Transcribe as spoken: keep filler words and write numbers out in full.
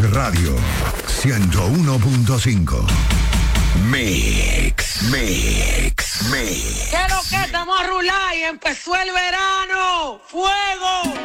Radio ciento uno punto cinco. Mix, mix, mix. ¿Qué es lo que estamos a rular y empezó el verano? ¡Fuego!